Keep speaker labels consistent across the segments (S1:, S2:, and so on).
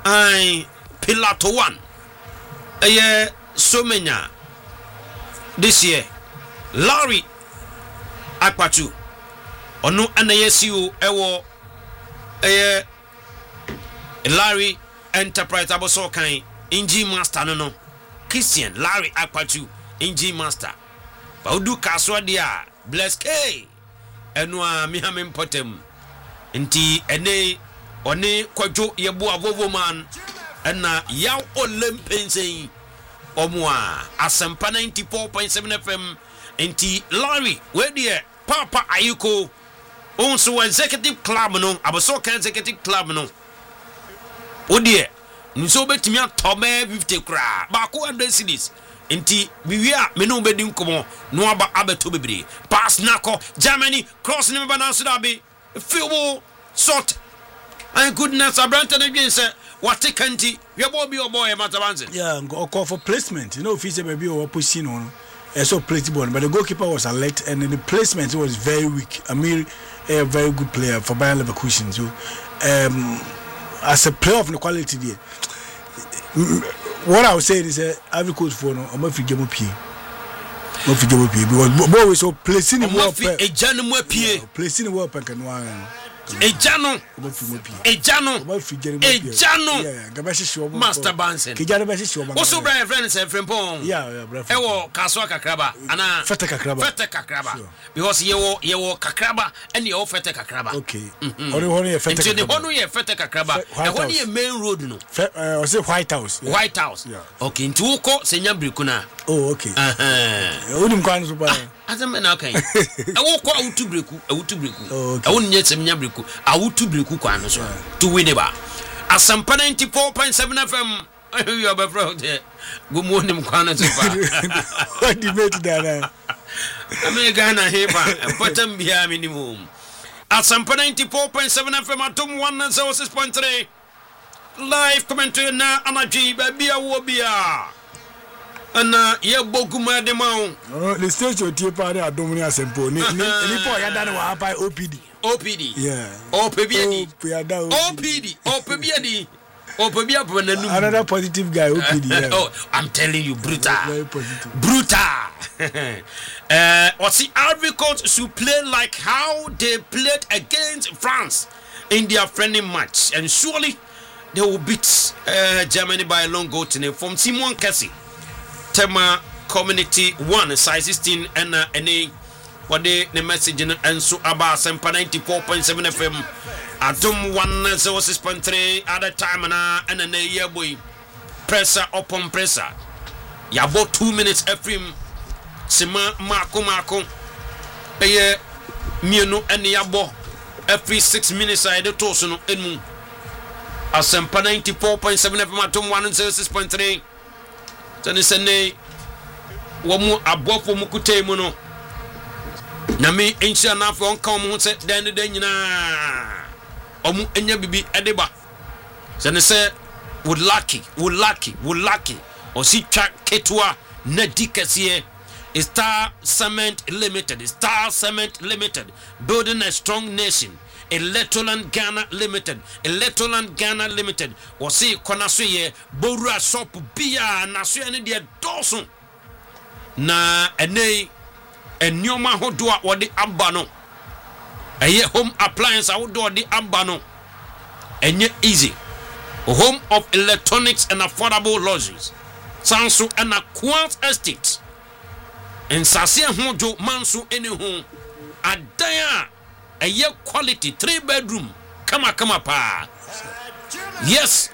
S1: I Pilato 1 so many this year Larry Akpatu ono anayesiu ewo Larry Enterprise aboso kan engine master no Christian Larry Akpatu engine master ba udu kaswa dia bless k eno a mihame potem nti ene oni kwadwo yebo avovo man na yaw Olympics omwa Asempa 94.7 FM nti Larry we there Papa Ayuko also executive club no aboso kan executive club no odie nso betimi atobe 50 kra ba ko 100 cedis nti biwia me no bedi nkomo no aba abeto bebre pass nako Germany cross ni ba na so da be field shot and goodness abranta na gwen say what kanti we boy or boy matabanze
S2: yeah call for placement you know if he's maybe or pushing on so pretty ball but the goalkeeper was alert and the placement was very weak. Amir a very good player for Bayer Leverkusen so as a player of the quality there what I would say is every coach for no I'm fi game pie no fi game pie because boy so placing the ball
S1: e janu mo pie
S2: placing the ball can no
S1: Ejano Master Bansen also Brian friends and friend
S2: yeah
S1: ewo kaswa kakraba ana
S2: fete
S1: kakraba because yewo kakraba and you fete kakraba
S2: okay only ye fete
S1: kakraba hono ye fete kakraba e hono ye main road no
S2: or say White House
S1: okay into uko senya brikuna
S2: oh okay onim kwan so ba
S1: azame na okay ewo ko awutu breku awun nye semnya breku awutu breku kwa no so to win ba Asempa 94.7 FM you are proud go mo nim kwan so ba
S2: what debate dana
S1: ame Ghana heba patam bia minimum Asempa 94.7 FM atom 106.3 live commentary na anaji ba bia wo bia ana ye boguma de mawo
S2: the stage o tie pa de adomuni Asempa ni po ya dane wa pa OPD yeah
S1: OPD another
S2: positive guy OPD yeah.
S1: Oh I'm telling you brutal
S2: very positive
S1: what's the Ivory Coast should play like how they played against France in their friendly match and surely they will beat Germany by a long goal to from Simon Kessie Tema Community 1 size 16 and any what the message and so about Asempa 94.7 FM Adum 106.3 at the time and a year boy pressure upon pressure ya about 2 minutes FM Sima Marco eye mienu and yabo every 6 minutes I the toss no enu Asempa 94.7 FM Adum 106.3 tani sene womu abofo mukute mu no na me enhia na afọ nka omu se den nyina omu enya bibi edeba sene se would lucky o si twa ketua na dikase Star Cement Limited building a strong nation Electroland Ghana Limited o si kona so ye bowura shop bia na so ene de dosun na enei enyoma hodo a wode aba no eye home appliance a wode ode aba no enye easy home of electronics and affordable luxuries sanso and a Quartz Estate en sase hojo manso ene ho adan a year quality 3 bedroom kama pa yes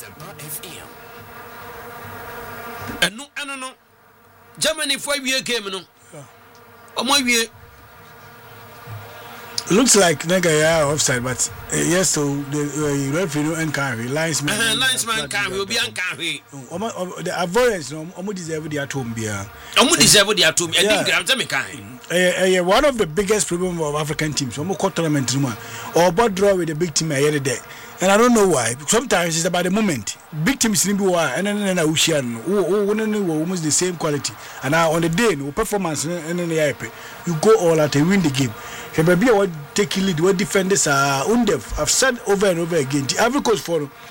S1: no Germany for we game no omowie
S2: looks like nega offside but yes so the referee and carry linesman
S1: can will be carry
S2: the avoidance no deserve the atom bia
S1: I think I'm kind
S2: one of the biggest problem of African teams tournament or board draw with the big team here today and I don't know why sometimes it's about the moment big teams need be and then Ocean almost the same quality and now on the day no performance and then you go all out and win the game. Maybe what take lead, what defenders are undef. I've said over and over again. The Ivory Coast for